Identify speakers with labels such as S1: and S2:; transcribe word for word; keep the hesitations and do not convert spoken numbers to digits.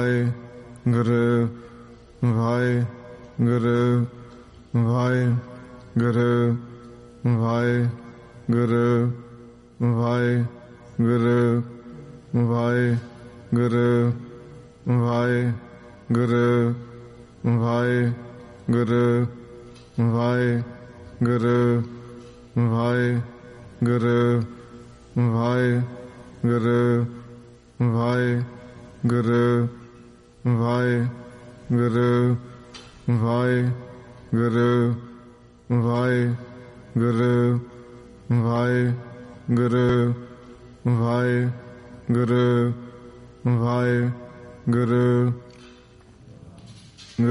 S1: Waheguru Waheguru Waheguru Waheguru Waheguru Waheguru Waheguru Waheguru Waheguru Waheguru Waheguru Waheguru Waheguru Waheguru Waheguru Waheguru Waheguru Waheguru